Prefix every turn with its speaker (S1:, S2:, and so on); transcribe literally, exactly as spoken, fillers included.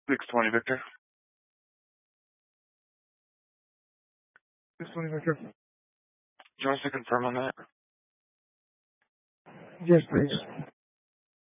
S1: six twenty, Victor. six twenty, Victor. Do you want us to confirm on that?
S2: Yes, please.